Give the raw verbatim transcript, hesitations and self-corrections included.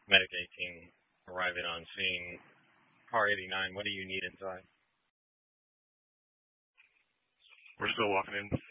Medic eighteen arriving on scene. Car eighty-nine, what do you need inside? We're still walking in.